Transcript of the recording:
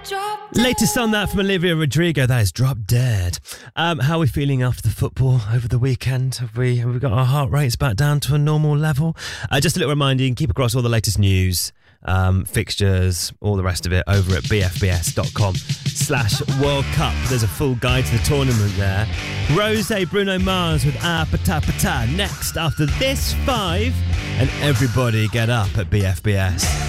Latest on that from Olivia Rodrigo, that is Drop Dead. How are we feeling after the football over the weekend? Have we got our heart rates back down to a normal level? Just a little reminder, you can keep across all the latest news, fixtures, all the rest of it over at bfbs.com/World Cup. There's a full guide to the tournament there. Rose, Bruno Mars with Ah Pata Pata next after this 5, and everybody get up at BFBS.